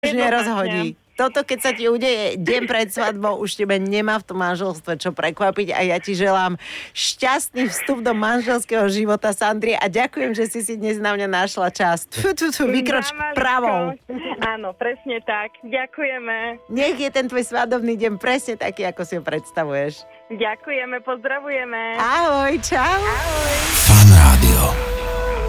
už nerozhodí. Toto, keď sa ti udeje deň pred svadbou, už tebe nemá v tom manželstve čo prekvapiť a ja ti želám šťastný vstup do manželského života, Sandri, a ďakujem, že si dnes na mňa našla čas. Vykroč pravou. Áno, presne tak. Ďakujeme. Nech je ten tvoj svadobný deň presne taký, ako si ho predstavuješ. Ďakujeme, pozdravujeme. Ahoj, čau. Ahoj. Fan Rádio.